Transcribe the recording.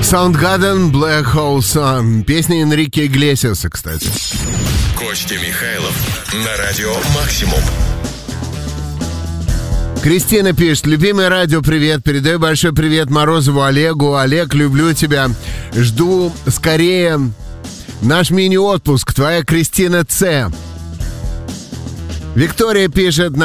Soundgarden, Black Hole Sun. Песня Энрике Иглесиаса, кстати. Костя Михайлов на радио «Максимум». Кристина пишет: любимый радио, привет. Передаю большой привет Морозову Олегу. Олег, люблю тебя. Жду скорее наш мини-отпуск. Твоя Кристина Ц. Виктория пишет: